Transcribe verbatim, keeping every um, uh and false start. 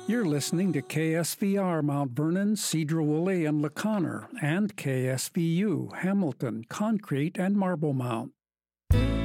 You're listening to K S V R Mount Vernon, Sedro-Woolley, and LaConner, and K S V U Hamilton, Concrete, and Marble Mount.